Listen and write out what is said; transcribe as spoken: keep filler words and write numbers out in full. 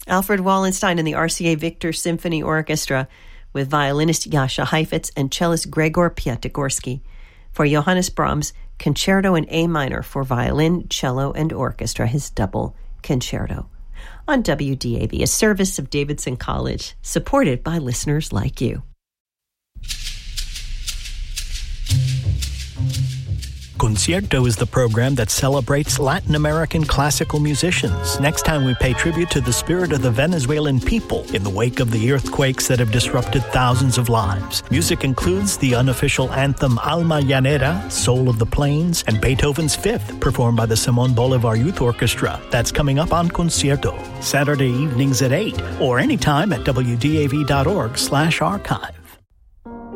Alfred Wallenstein and the R C A Victor Symphony Orchestra with violinist Jascha Heifetz and cellist Gregor Piatigorsky for Johannes Brahms' Concerto in A minor for violin, cello, and orchestra, his double concerto. On W D A V, a service of Davidson College, supported by listeners like you. Concierto is the program that celebrates Latin American classical musicians. Next time we pay tribute to the spirit of the Venezuelan people in the wake of the earthquakes that have disrupted thousands of lives. Music includes the unofficial anthem Alma Llanera, Soul of the Plains, and Beethoven's Fifth, performed by the Simón Bolívar Youth Orchestra. That's coming up on Concierto, Saturday evenings at eight, or anytime at W D A V dot org slash archive.